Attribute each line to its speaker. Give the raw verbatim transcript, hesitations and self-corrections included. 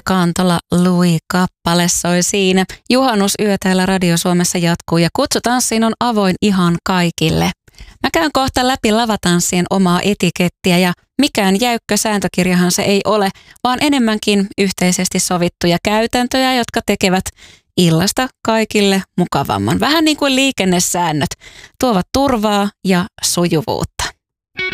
Speaker 1: Kantola Lui-kappale soi siinä. Juhannusyö täällä Radio Suomessa jatkuu ja kutsutanssiin on avoin ihan kaikille. Mä käyn kohta läpi lavatanssien omaa etikettiä ja mikään jäykkä sääntökirjahan se ei ole, vaan enemmänkin yhteisesti sovittuja käytäntöjä, jotka tekevät illasta kaikille mukavamman. Vähän niin kuin liikennesäännöt, tuovat turvaa ja sujuvuutta.